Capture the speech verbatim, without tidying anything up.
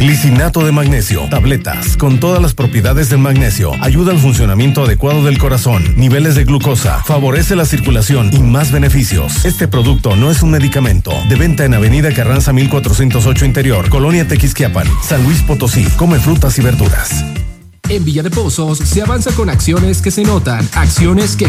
Glicinato de magnesio, tabletas, con todas las propiedades del magnesio. Ayuda al funcionamiento adecuado del corazón, niveles de glucosa, favorece la circulación y más beneficios. Este producto no es un medicamento. De venta en Avenida Carranza mil cuatrocientos ocho Interior, Colonia Tequisquiapan, San Luis Potosí. Come frutas y verduras. En Villa de Pozos se avanza con acciones que se notan, acciones que